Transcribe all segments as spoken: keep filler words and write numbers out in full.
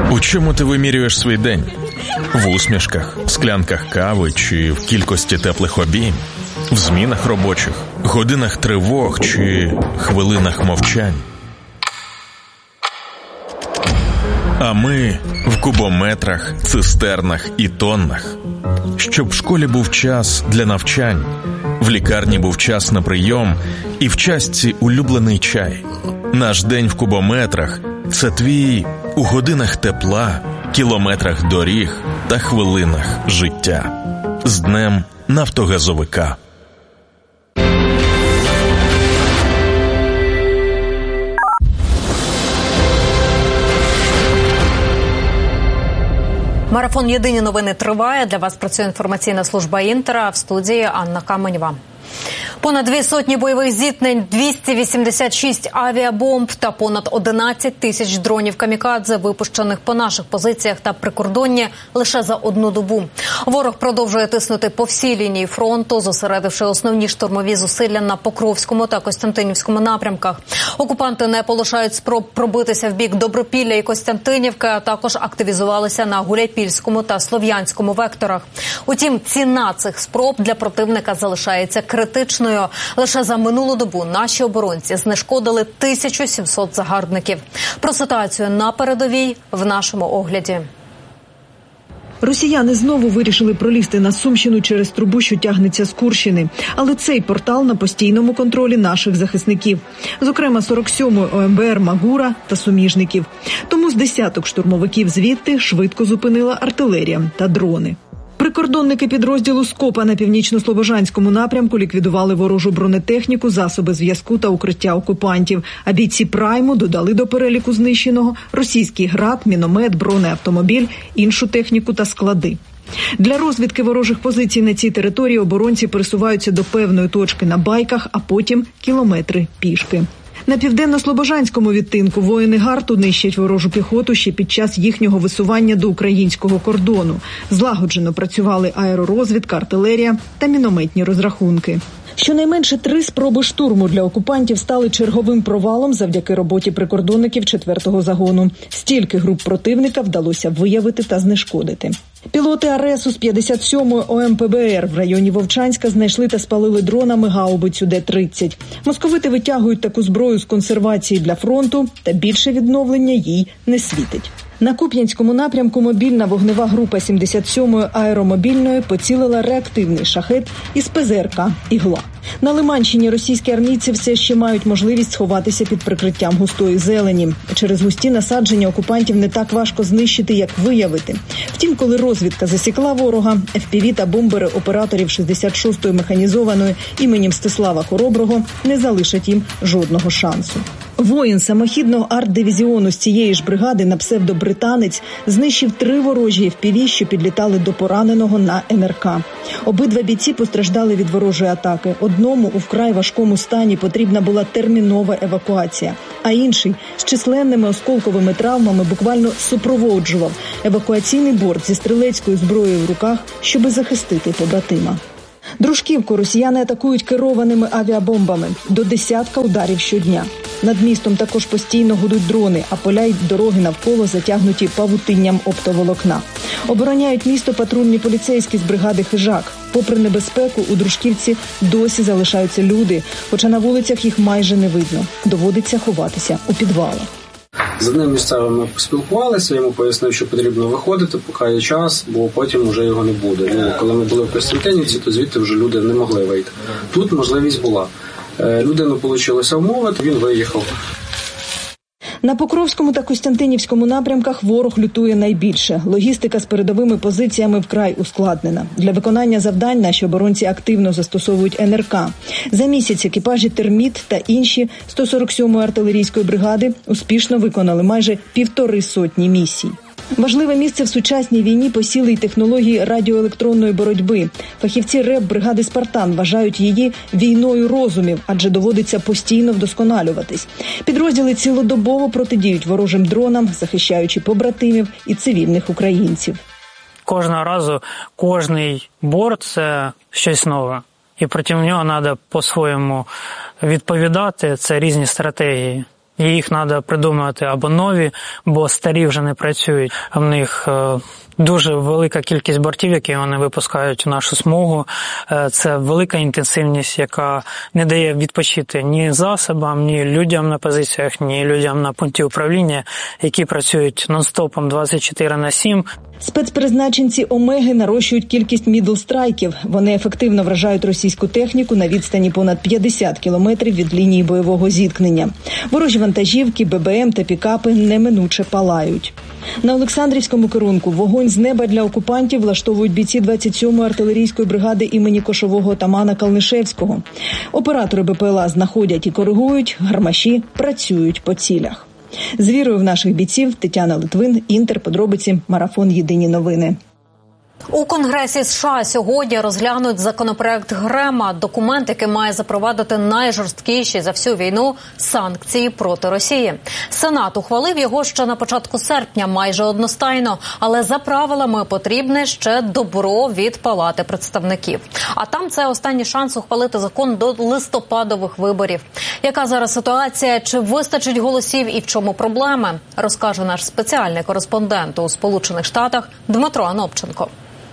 У чому ти вимірюєш свій день? В усмішках, склянках кави чи в кількості теплих обійм? В змінах робочих, годинах тривог чи хвилинах мовчань? А ми в кубометрах, цистернах і тоннах. Щоб в школі був час для навчань, в лікарні був час на прийом і в частці улюблений чай. Наш день в кубометрах – це твій у годинах тепла, кілометрах доріг та хвилинах життя. З Днем нафтогазовика. Марафон «Єдині новини» триває. Для вас працює інформаційна служба «Інтера», в студії Анна Каменєва. Понад дві сотні бойових зіткнень, двісті вісімдесят шість авіабомб та понад одинадцять тисяч дронів камікадзе, випущених по наших позиціях та прикордонні лише за одну добу. Ворог продовжує тиснути по всій лінії фронту, зосередивши основні штурмові зусилля на Покровському та Костянтинівському напрямках. Окупанти не полишають спроб пробитися в бік Добропілля і Костянтинівки, а також активізувалися на Гуляйпільському та Слов'янському векторах. Утім, ціна цих спроб для противника залишається критичною. Лише за минулу добу наші оборонці знешкодили тисячу сімсот загарбників. Про ситуацію на передовій в нашому огляді. Росіяни знову вирішили пролізти на Сумщину через трубу, що тягнеться з Курщини. Але цей портал на постійному контролі наших захисників. Зокрема, сорок сьомої О Ем Бе Ер «Магура» та суміжників. Тому з десяток штурмовиків звідти швидко зупинила артилерія та дрони. Прикордонники підрозділу «Скопа» на північно-слобожанському напрямку ліквідували ворожу бронетехніку, засоби зв'язку та укриття окупантів. А бійці «Прайму» додали до переліку знищеного російський град, міномет, бронеавтомобіль, іншу техніку та склади. Для розвідки ворожих позицій на цій території оборонці пересуваються до певної точки на байках, а потім кілометри пішки. На південно-слобожанському відтинку воїни гарту нищать ворожу піхоту ще під час їхнього висування до українського кордону. Злагоджено працювали аеророзвідка, артилерія та мінометні розрахунки. Щонайменше три спроби штурму для окупантів стали черговим провалом завдяки роботі прикордонників четвертого загону. Стільки груп противника вдалося виявити та знешкодити. Пілоти А Р Е Су з п'ятдесят сьомої О Ем Пе Бе Ер в районі Вовчанська знайшли та спалили дронами гаубицю Д тридцять. Московити витягують таку зброю з консервації для фронту, та більше відновлення їй не світить. На Куп'янському напрямку мобільна вогнева група сімдесят сьомої аеромобільної поцілила реактивний шахет із Пе Зе Ер Ка «Ігла». На Лиманщині російські армійці все ще мають можливість сховатися під прикриттям густої зелені. Через густі насадження окупантів не так важко знищити, як виявити. Втім, коли розвідка засікла ворога, Еф Пі Ві та бомбери операторів шістдесят шостої механізованої імені Мстислава Хороброго не залишать їм жодного шансу. Воїн самохідного арт-дивізіону з цієї ж бригади на псевдо-британець знищив три ворожі Еф Пі Ві, що підлітали до пораненого на Ен Ер Ка. Обидва бійці постраждали від ворожої атаки. Одному у вкрай важкому стані потрібна була термінова евакуація, а інший з численними осколковими травмами буквально супроводжував евакуаційний борт зі стрілецькою зброєю в руках, щоби захистити побратима. Дружківку росіяни атакують керованими авіабомбами. До десятка ударів щодня. Над містом також постійно гудуть дрони, а поля й дороги навколо затягнуті павутинням оптоволокна. Обороняють місто патрульні поліцейські з бригади «Хижак». Попри небезпеку, у Дружківці досі залишаються люди, хоча на вулицях їх майже не видно. Доводиться ховатися у підвалах. З одним місцевим ми поспілкувалися, йому пояснив, що потрібно виходити, поки є час, бо потім вже його не буде. Ну, коли ми були в Костянтинівці, то звідти вже люди не могли вийти. Тут можливість була. Людину вийшло вмовити, він виїхав. На Покровському та Костянтинівському напрямках ворог лютує найбільше. Логістика з передовими позиціями вкрай ускладнена. Для виконання завдань наші оборонці активно застосовують Ен Ер Ка. За місяць екіпажі «Терміт» та інші сто сорок сьомої артилерійської бригади успішно виконали майже півтори сотні місій. Важливе місце в сучасній війні посіли й технології радіоелектронної боротьби. Фахівці РЕБ бригади «Спартан» вважають її війною розумів, адже доводиться постійно вдосконалюватись. Підрозділи цілодобово протидіють ворожим дронам, захищаючи побратимів і цивільних українців. Кожного разу кожний борт – це щось нове. І проти нього треба по-своєму відповідати. Це різні стратегії. і їх треба придумати або нові, бо старі вже не працюють. В них дуже велика кількість бортів, які вони випускають у нашу смугу. Це велика інтенсивність, яка не дає відпочити ні засобам, ні людям на позиціях, ні людям на пункті управління, які працюють нон-стопом двадцять чотири на сім. Спецпризначенці «Омеги» нарощують кількість мідл-страйків. Вони ефективно вражають російську техніку на відстані понад п'ятдесят кілометрів від лінії бойового зіткнення. Ворожі вантажівки, ББМ та пікапи неминуче палають. На Олександрівському керунку вогонь з неба для окупантів влаштовують бійці двадцять сьомої артилерійської бригади імені кошового отамана Калнишевського. Оператори БПЛА знаходять і коригують, гармаші працюють по цілях. З вірою в наших бійців Тетяна Литвин, Інтер, подробиці, марафон «Єдині новини». У Конгресі США сьогодні розглянуть законопроект Грема, документ, який має запровадити найжорсткіші за всю війну санкції проти Росії. Сенат ухвалив його ще на початку серпня, майже одностайно, але за правилами потрібне ще добро від Палати представників. А там це останній шанс ухвалити закон до листопадових виборів. Яка зараз ситуація, чи вистачить голосів і в чому проблеми, розкаже наш спеціальний кореспондент у Сполучених Штатах Дмитро Анопченко.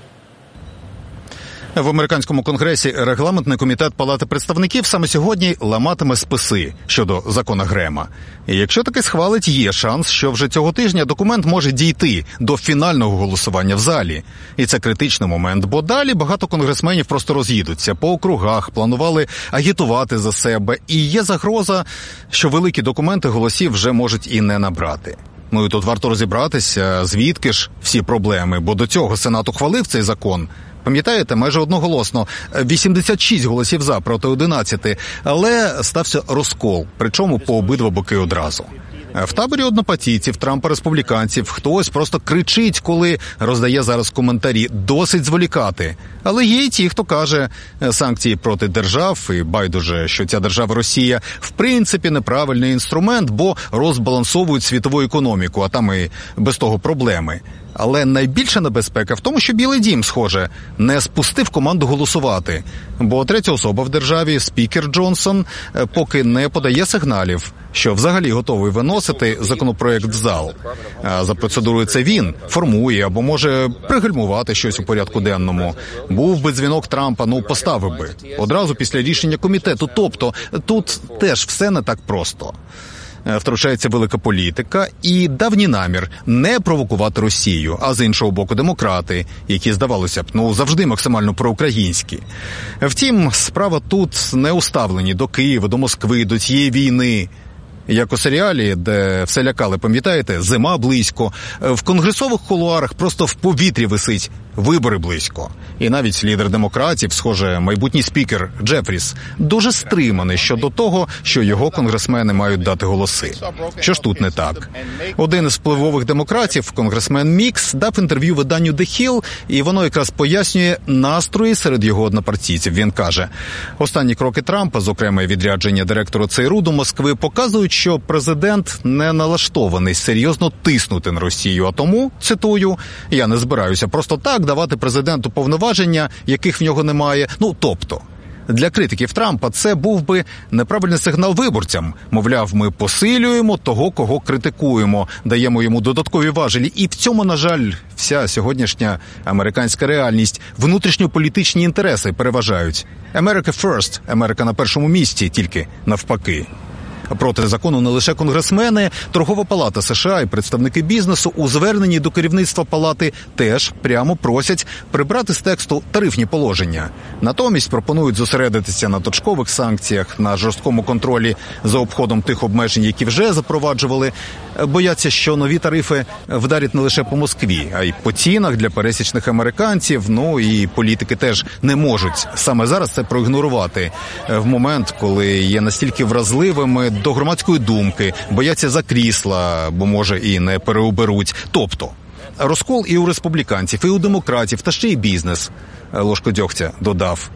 В американському конгресі регламентний комітет Палати представників саме сьогодні ламатиме списи щодо закона Грема. І якщо таки схвалить, є шанс, що вже цього тижня документ може дійти до фінального голосування в залі. І це критичний момент, бо далі багато конгресменів просто роз'їдуться по округах, планували агітувати за себе. І є загроза, що великі документи голосів вже можуть і не набрати. Ну і тут варто розібратися, звідки ж всі проблеми, бо до цього Сенат ухвалив цей закон. Пам'ятаєте, майже одноголосно, вісімдесят шість голосів за проти одинадцяти, але стався розкол, причому по обидва боки одразу. В таборі однопартійців, Трампа-республіканців, хтось просто кричить, коли роздає зараз коментарі, досить зволікати. Але є й ті, хто каже, санкції проти держав, і байдуже, що ця держава Росія, в принципі, неправильний інструмент, бо розбалансовують світову економіку, а там і без того проблеми. Але найбільша небезпека в тому, що Білий дім, схоже, не спустив команду голосувати. Бо третя особа в державі, спікер Джонсон, поки не подає сигналів, що взагалі готовий виносити законопроект в зал. А за процедурою це він формує або може пригальмувати щось у порядку денному. Був би дзвінок Трампа, ну поставив би. Одразу після рішення комітету. Тобто тут теж все не так просто. Втручається велика політика і давній намір не провокувати Росію, а з іншого боку демократи, які, здавалося б, ну завжди максимально проукраїнські. Втім, справа тут не уставлені до Києва, до Москви, до цієї війни. Як у серіалі, де все лякали, пам'ятаєте, зима близько, в конгресових кулуарах просто в повітрі висить вибори близько. І навіть лідер демократів, схоже, майбутній спікер Джефріс, дуже стриманий щодо того, що його конгресмени мають дати голоси. Що ж тут не так? Один із впливових демократів, конгресмен Мікс, дав інтерв'ю виданню The Hill, і воно якраз пояснює настрої серед його однопартійців. Він каже, останні кроки Трампа, зокрема відрядження директора ЦРУ до Москви, показують, що президент не налаштований серйозно тиснути на Росію, а тому, цитую, я не збираюся просто так давати президенту повноваження, яких в нього немає. Ну, тобто, для критиків Трампа це був би неправильний сигнал виборцям. Мовляв, ми посилюємо того, кого критикуємо, даємо йому додаткові важелі. І в цьому, на жаль, вся сьогоднішня американська реальність. Внутрішньополітичні інтереси переважають. America first, Америка на першому місці, тільки навпаки. Проти закону не лише конгресмени, Торгова палата США і представники бізнесу у зверненні до керівництва палати теж прямо просять прибрати з тексту тарифні положення. Натомість пропонують зосередитися на точкових санкціях, на жорсткому контролі за обходом тих обмежень, які вже запроваджували. Бояться, що нові тарифи вдарять не лише по Москві, а й по цінах для пересічних американців. Ну і політики теж не можуть саме зараз це проігнорувати в момент, коли є настільки вразливими до громадської думки, бояться за крісла, бо, може, і не переоберуть. Тобто, розкол і у республіканців, і у демократів, та ще й бізнес, ложку дьогтя додав.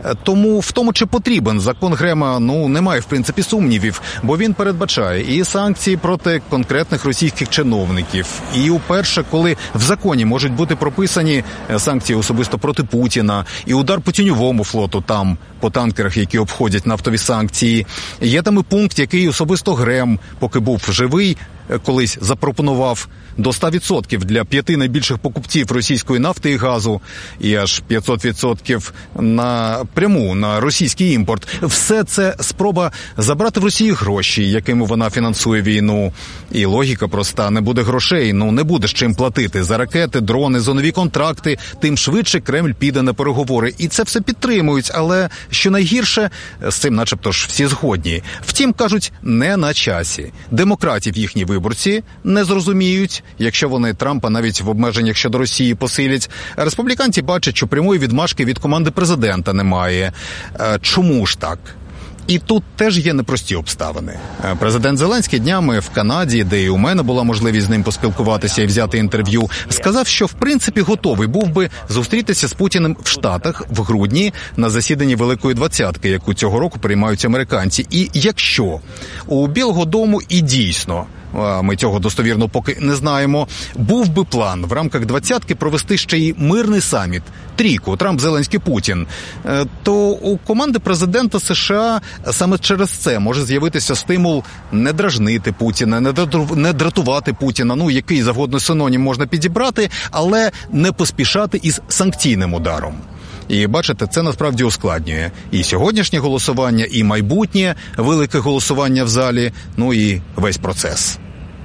Тому в тому, чи потрібен закон Грема, ну, немає, в принципі, сумнівів, бо він передбачає і санкції проти конкретних російських чиновників, і уперше, коли в законі можуть бути прописані санкції особисто проти Путіна, і удар по тіньовому флоту там, по танкерах, які обходять нафтові санкції. Є там і пункт, який особисто Грем, поки був живий, колись запропонував до ста відсотків для п'яти найбільших покупців російської нафти і газу і аж п'ятсот відсотків на пряму, на російський імпорт. Все це спроба забрати в Росії гроші, якими вона фінансує війну. І логіка проста: не буде грошей, ну не буде з чим платити за ракети, дрони, зонові контракти, тим швидше Кремль піде на переговори. І це все підтримують, але що найгірше, з цим начебто ж всі згодні. Втім, кажуть, не на часі. Демократів їхні виборці не зрозуміють, якщо вони Трампа навіть в обмеженнях щодо Росії посилять. Республіканці бачать, що прямої відмашки від команди президента немає. Чому ж так? І тут теж є непрості обставини. Президент Зеленський днями в Канаді, де і у мене була можливість з ним поспілкуватися і взяти інтерв'ю, сказав, що в принципі готовий був би зустрітися з Путіним в Штатах в грудні на засіданні Великої Двадцятки, яку цього року приймають американці. І якщо у Білого дому і дійсно, ми цього достовірно поки не знаємо, був би план в рамках двадцятки провести ще й мирний саміт, трійку, Трамп, Зеленський, Путін, то у команди президента США саме через це може з'явитися стимул не дражнити Путіна, не дратувати Путіна, ну, який завгодно синонім можна підібрати, але не поспішати із санкційним ударом. І, бачите, це насправді ускладнює і сьогоднішнє голосування, і майбутнє велике голосування в залі, ну і весь процес.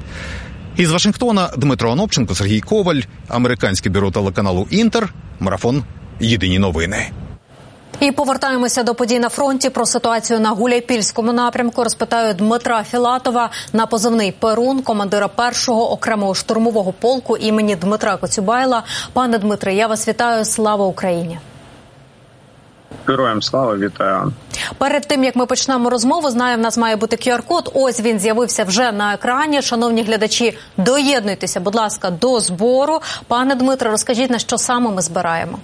Із Вашингтона Дмитро Анопченко, Сергій Коваль, американське бюро телеканалу «Інтер», Марафон, Єдині новини. І повертаємося до подій на фронті. Про ситуацію на Гуляйпільському напрямку розпитаю Дмитра Філатова на позивний «Перун», командира першого окремого штурмового полку імені Дмитра Коцюбайла. Пане Дмитре, я вас вітаю. Слава Україні! Героям слава, вітаю. Перед тим, як ми почнемо розмову, знаю, в нас має бути ку ар код. Ось він з'явився вже на екрані. Шановні глядачі, доєднуйтеся, будь ласка, до збору. Пане Дмитре, розкажіть, на що саме ми збираємо?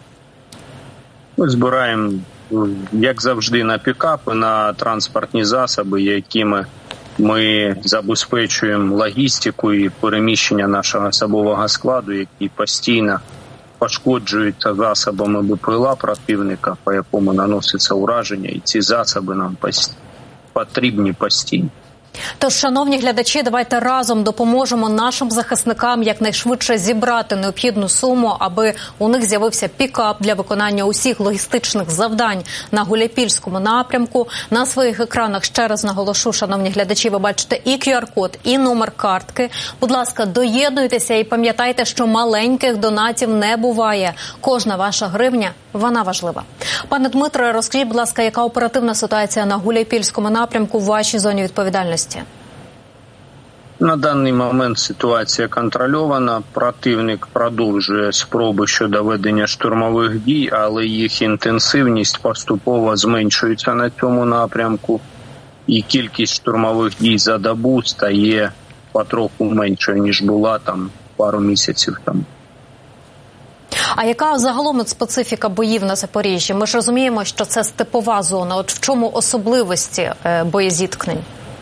Ми збираємо, як завжди, на пікапи, на транспортні засоби, якими ми забезпечуємо логістику і переміщення нашого особового складу, який постійно пошкоджуються засобами БПЛА противника, по якому наноситься ураження, і ці засоби нам потрібні постійно. Тож, шановні глядачі, давайте разом допоможемо нашим захисникам якнайшвидше зібрати необхідну суму, аби у них з'явився пікап для виконання усіх логістичних завдань на Гуляйпільському напрямку. На своїх екранах, ще раз наголошу, шановні глядачі, ви бачите і ку ар код, і номер картки. Будь ласка, доєднуйтеся і пам'ятайте, що маленьких донатів не буває. Кожна ваша гривня, вона важлива. Пане Дмитре, розкажіть, будь ласка, яка оперативна ситуація на Гуляйпільському напрямку в вашій зоні відповідальності? На даний момент ситуація контрольована. Противник продовжує спроби щодо ведення штурмових дій, але їх інтенсивність поступово зменшується на цьому напрямку. І кількість штурмових дій за добу стає потроху меншою, ніж була там пару місяців тому. А яка загалом специфіка боїв на Запоріжжі? Ми ж розуміємо, що це степова зона. От в чому особливості боєзіткнень?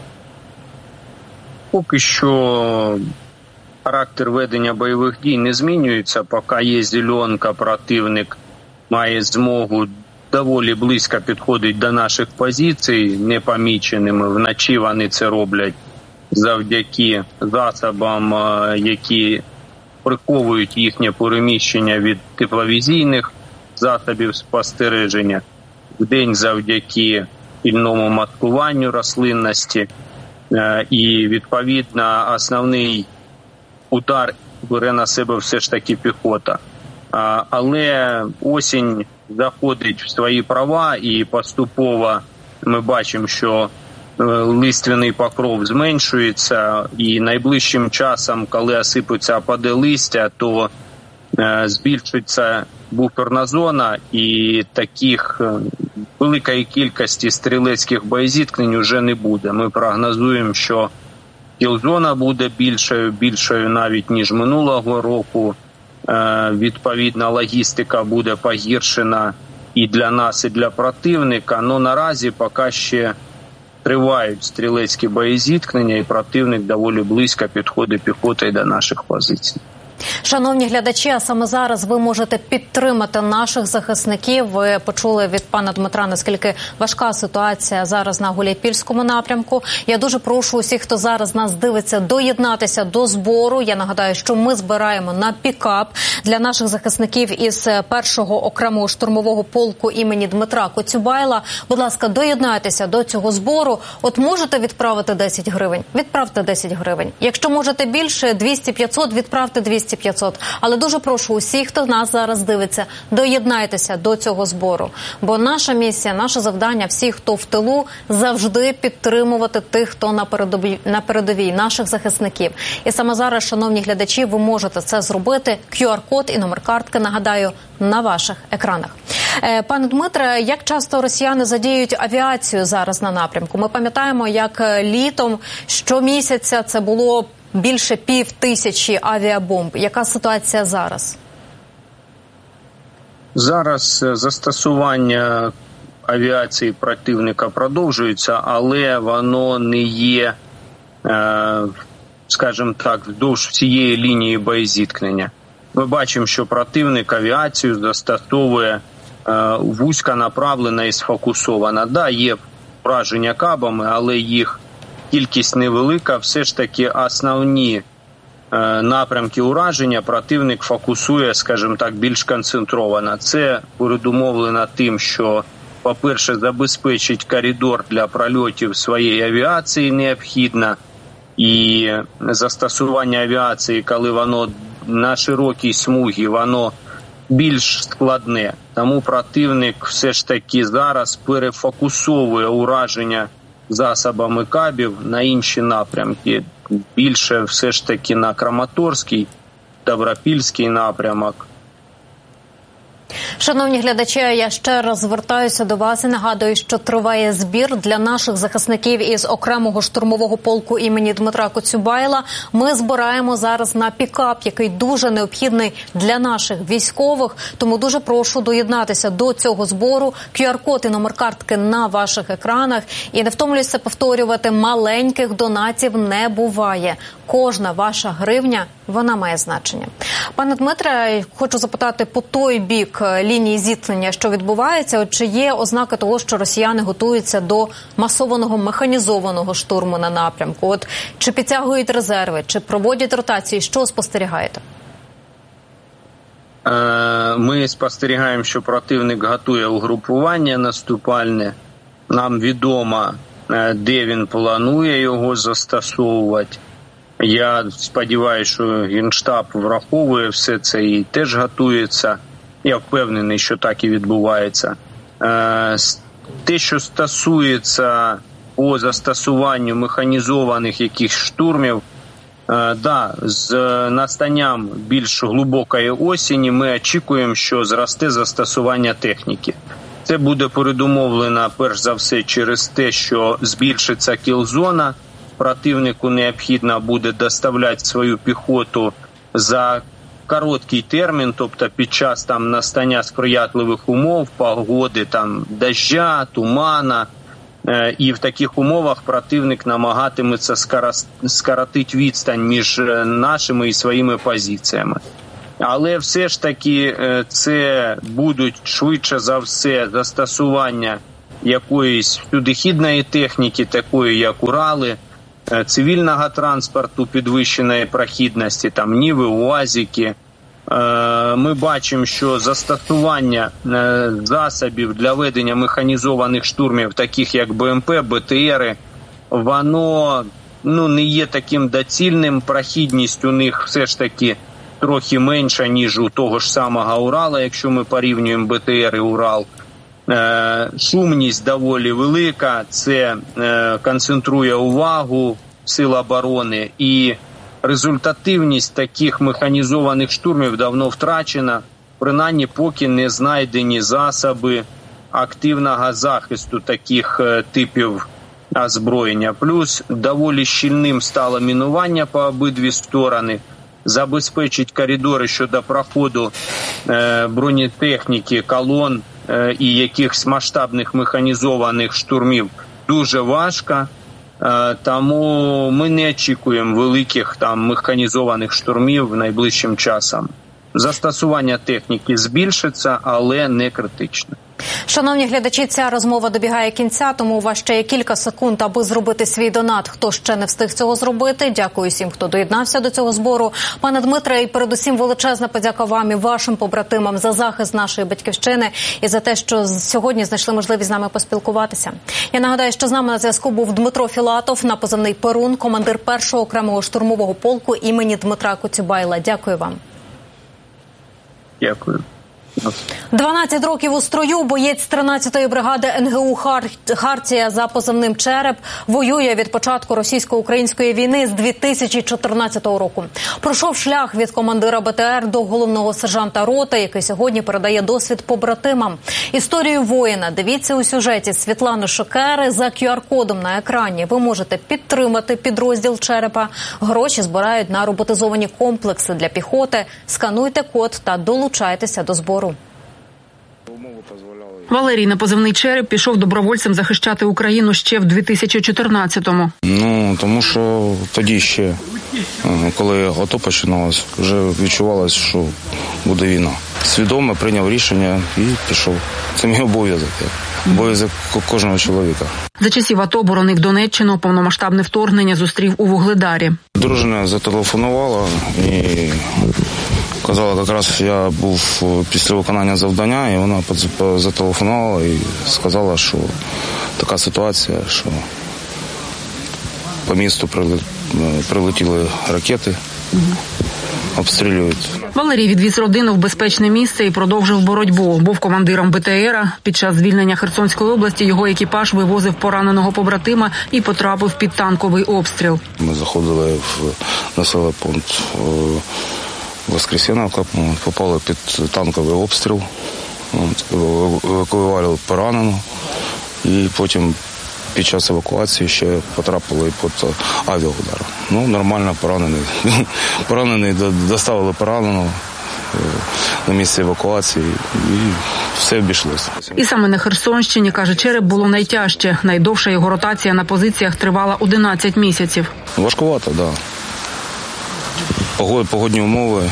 Поки що характер ведення бойових дій не змінюється. Поки є зеленка, противник має змогу доволі близько підходити до наших позицій непоміченими. Вночі вони це роблять завдяки засобам, які приховують їхнє переміщення від тепловізійних засобів спостереження. Вдень завдяки пільному маскуванню рослинності. І, відповідно, основний удар бере на себе все ж таки піхота. Але осінь заходить в свої права, і поступово ми бачимо, що лиственний покров зменшується, і найближчим часом, коли осипуться опади листя, то збільшується буферна зона, і таких великої кількості стрілецьких боєзіткнень вже не буде. Ми прогнозуємо, що кілзона буде більшою, більшою навіть ніж минулого року. Відповідна логістика буде погіршена, і для нас, і для противника. Но наразі поки ще тривають стрілецькі боєзіткнення, і противник доволі близько підходить піхотою до наших позицій. Шановні глядачі, а саме зараз ви можете підтримати наших захисників. Ви почули від пана Дмитра, наскільки важка ситуація зараз на Гуляйпільському напрямку. Я дуже прошу усіх, хто зараз нас дивиться, доєднатися до збору. Я нагадаю, що ми збираємо на пікап для наших захисників із першого окремого штурмового полку імені Дмитра Коцюбайла. Будь ласка, доєднайтеся до цього збору. От можете відправити десять гривень? Відправте десять гривень. Якщо можете більше, двісті п'ятсот, відправте двісті п'ятсот. Але дуже прошу усіх, хто нас зараз дивиться, доєднайтеся до цього збору. Бо наша місія, наше завдання, всіх, хто в тилу, завжди підтримувати тих, хто на передовій, на передовій, наших захисників. І саме зараз, шановні глядачі, ви можете це зробити. ку ар-код і номер картки, нагадаю, на ваших екранах. Пане Дмитре, як часто росіяни задіють авіацію зараз на напрямку? Ми пам'ятаємо, як літом щомісяця це було більше пів тисячі авіабомб. Яка ситуація зараз? Зараз застосування авіації противника продовжується, але воно не є, скажімо так, вздовж всієї лінії боєзіткнення. Ми бачимо, що противник авіацію застосовує вузько направлена і сфокусована. Да, є враження кабами, але їх кількість невелика. Все ж таки основні напрямки ураження противник фокусує, скажімо так, більш концентровано. Це передумовлено тим, що, по-перше, забезпечить коридор для прольотів своєї авіації необхідно. І застосування авіації, коли воно на широкій смугі, воно більш складне. Тому противник все ж таки зараз перефокусовує ураження засобами кабів на інші напрямки. Більше все ж таки на Краматорський, Добропільський напрямок. Шановні глядачі, я ще раз звертаюся до вас і нагадую, що триває збір для наших захисників із окремого штурмового полку імені Дмитра Коцюбайла. Ми збираємо зараз на пікап, який дуже необхідний для наших військових. Тому дуже прошу доєднатися до цього збору. ку ар-код і номер картки на ваших екранах. І не втомлююся повторювати, маленьких донатів не буває. Кожна ваша гривня, вона має значення. Пане Дмитре, хочу запитати по той бік лінії зіткнення, що відбувається, от чи є ознаки того, що росіяни готуються до масованого механізованого штурму на напрямку? От чи підтягують резерви, чи проводять ротації? Що спостерігаєте? Ми спостерігаємо, що противник готує угрупування наступальне. Нам відомо, де він планує його застосовувати. Я сподіваюся, що Генштаб враховує все це і теж готується. Я впевнений, що так і відбувається. Те, що стосується по застосуванню механізованих якихось штурмів, да, з настанням більш глибокої осені ми очікуємо, що зросте застосування техніки. Це буде передумовлено, перш за все, через те, що збільшиться кіл-зона. Противнику необхідно буде доставляти свою піхоту за короткий термін, тобто під час там настання сприятливих умов, погоди, там дождя, тумана. І в таких умовах противник намагатиметься скоротити відстань між нашими і своїми позиціями. Але все ж таки це будуть швидше за все застосування якоїсь всюдихідної техніки, такої як Урали, цивільного транспорту підвищеної прохідності, там Ніви, УАЗики. Ми бачимо, що застосування засобів для ведення механізованих штурмів, таких як БМП, БТРи, воно ну, не є таким доцільним. Прохідність у них все ж таки трохи менша, ніж у того ж самого Урала, якщо ми порівнюємо БТР і Урал. Шумність доволі велика, це концентрує увагу сил оборони, і результативність таких механізованих штурмів давно втрачена, принаймні поки не знайдені засоби активного захисту таких типів озброєння. Плюс доволі щільним стало мінування по обидві сторони, забезпечить коридори щодо проходу бронетехніки, колон і якихось масштабних механізованих штурмів дуже важко. Тому ми не очікуємо великих там механізованих штурмів найближчим часом. Застосування техніки збільшиться, але не критично. Шановні глядачі, ця розмова добігає кінця, тому у вас ще є кілька секунд, аби зробити свій донат. Хто ще не встиг цього зробити, дякую всім, хто доєднався до цього збору. Пане Дмитре, і передусім величезна подяка вам і вашим побратимам за захист нашої батьківщини і за те, що сьогодні знайшли можливість з нами поспілкуватися. Я нагадаю, що з нами на зв'язку був Дмитро Філатов, на позивний Перун, командир першого окремого штурмового полку імені Дмитра Коцюбайла. Дякую вам. Дякую. дванадцять років у строю, боєць тринадцятої бригади ен ге у «Хартія» за позивним «Череп» воює від початку російсько-української війни з дві тисячі чотирнадцятого року. Пройшов шлях від командира бе те ер до головного сержанта роти, який сьогодні передає досвід побратимам. Історію воїна дивіться у сюжеті Світлани Шокери за ку ар-кодом на екрані. Ви можете підтримати підрозділ «Черепа». Гроші збирають на роботизовані комплекси для піхоти. Скануйте код та долучайтеся до збору. Валерій на позивний «Череп» пішов добровольцем захищати Україну ще в дві тисячі чотирнадцятому. Ну, тому що тоді ще, коли АТО починалось, вже відчувалось, що буде війна. Свідомо прийняв рішення і пішов. Це мій обов'язок, обов'язок кожного чоловіка. За часів АТО боронив Донеччину, повномасштабне вторгнення зустрів у Вугледарі. Дружина зателефонувала і казала, якраз я був після виконання завдання, і вона зателефонувала і сказала, що така ситуація, що по місту прилетіли ракети, обстрілюють. Валерій відвіз родину в безпечне місце і продовжив боротьбу. Був командиром бе те ера. Під час звільнення Херсонської області його екіпаж вивозив пораненого побратима і потрапив під танковий обстріл. Ми заходили в населений пункт Воскресенівка, попали під танковий обстріл, евакуювали пораненого і потім під час евакуації ще потрапили під авіаудар. Ну, нормально поранений. Поранений, доставили пораненого на місце евакуації і все обійшлося. І саме на Херсонщині, каже Череп, було найтяжче. Найдовша його ротація на позиціях тривала одинадцять місяців. Важкувато, так. Да. Погодні умови,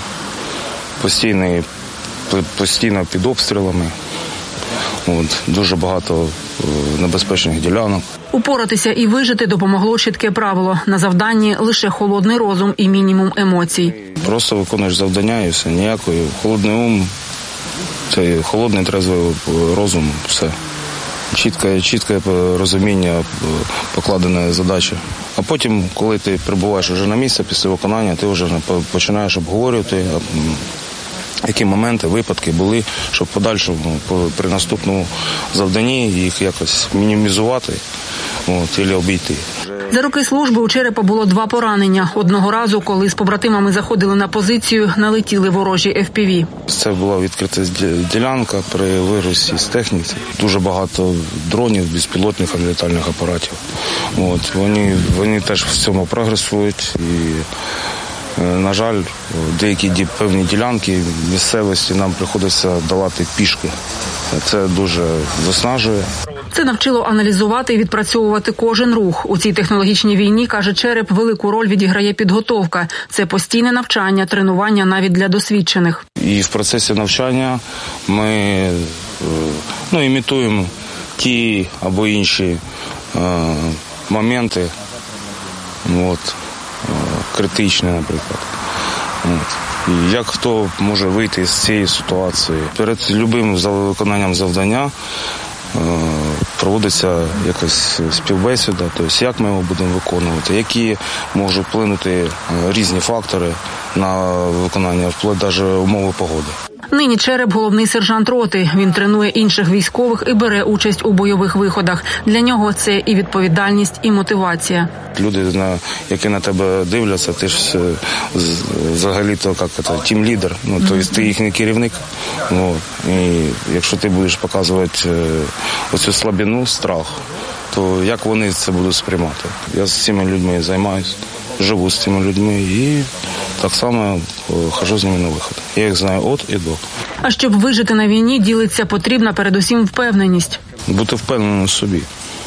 постійно, постійно під обстрілами, от, дуже багато небезпечних ділянок. Упоратися і вижити допомогло чітке правило. На завданні лише холодний розум і мінімум емоцій. Просто виконуєш завдання і все, ніякої. Холодний ум, це холодний, трезвий розум, все. Чітке, чітке розуміння покладеної задачі. А потім, коли ти прибуваєш вже на місце після виконання, ти вже починаєш обговорювати, які моменти, випадки були, щоб подальшому при наступному завданні їх якось мінімізувати, от, або обійти. За роки служби у Черепа було два поранення. Одного разу, коли з побратимами заходили на позицію, налетіли ворожі еф пі ві. Це була відкрита ділянка при вигрузці з техніки. Дуже багато дронів, безпілотних літальних апаратів. От, вони, вони теж в цьому прогресують і, на жаль, деякі певні ділянки місцевості нам приходиться долати пішки. Це дуже виснажує. Це навчило аналізувати і відпрацьовувати кожен рух. У цій технологічній війні, каже Череп, велику роль відіграє підготовка. Це постійне навчання, тренування навіть для досвідчених. І в процесі навчання ми ну, імітуємо ті або інші е, моменти, от, е, критичні, наприклад. От. І як хто може вийти з цієї ситуації. Перед любим виконанням завдання проводиться якась співбесіда, тобто як ми його будемо виконувати, які можуть вплинути різні фактори на виконання, вплоть навіть умови погоди. Нині Череп – головний сержант роти. Він тренує інших військових і бере участь у бойових виходах. Для нього це і відповідальність, і мотивація. Люди, які на тебе дивляться, ти ж взагалі-то як це, тім-лідер, ну, тобто ти їхній керівник. От. І якщо ти будеш показувати оцю слабину, страх, то як вони це будуть сприймати? Я з цими людьми займаюся, живу з цими людьми і так само хожу з ними на вихід. Я їх знаю від і до. А щоб вижити на війні, ділиться, потрібна передусім впевненість. Бути впевненим в собі.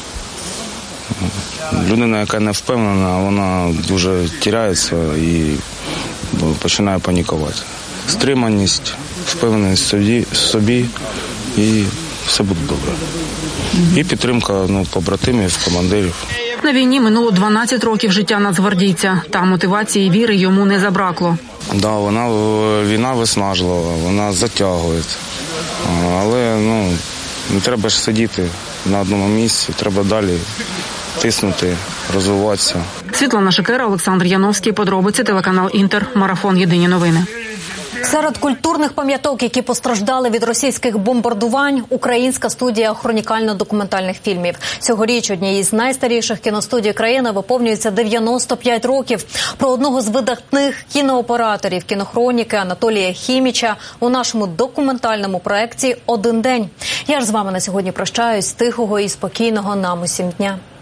Людина, яка не впевнена, вона дуже тіряється і починає панікувати. Стриманість, впевненість в собі і все буде добре. І підтримка ну, побратимів, командирів. На війні минуло дванадцять років життя нацгвардійця. Та мотивації і віри йому не забракло. Да, вона, війна виснажлива, вона затягує. Але ну, не треба ж сидіти на одному місці, треба далі тиснути, розвиватися. Світлана Шикера, Олександр Яновський, подробиці, телеканал «Інтер», марафон «Єдині новини». Серед культурних пам'яток, які постраждали від російських бомбардувань, українська студія хронікально-документальних фільмів. Цьогоріч однієї з найстаріших кіностудій країни виповнюється дев'яносто п'ять років. Про одного з видатних кінооператорів кінохроніки Анатолія Хіміча у нашому документальному проєкті «Один день». Я ж з вами на сьогодні прощаюсь. Тихого і спокійного нам усім дня.